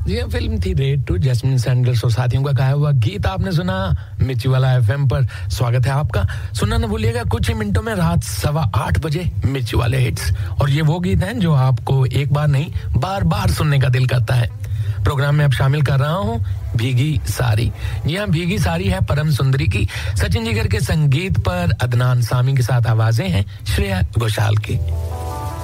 ये फिल्म थी red 2, jasmine Sanders और साथियों का गाया हुआ गीत आपने सुना मिर्ची वाला एफएम पर। स्वागत है आपका। सुनना न भूलिएगा कुछ ही मिनटों में रात 8:15 बजे मिर्ची वाले हिट्स, और ये वो गीत हैं जो आपको एक बार नहीं बार बार सुनने का दिल करता है। प्रोग्राम में अब शामिल कर रहा हूँ भीगी सारी। जी हाँ, भीगी सारी है परम सुंदरी की। सचिन जिगर के संगीत पर अदनान सामी के साथ आवाजें हैं श्रेया घोषाल की।